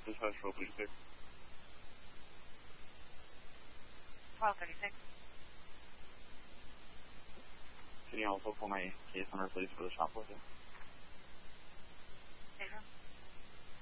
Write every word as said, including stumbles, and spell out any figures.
Dispatch twelve thirty-six. twelve thirty-six. Can you also pull my case number, please, for the shoplifting? Station.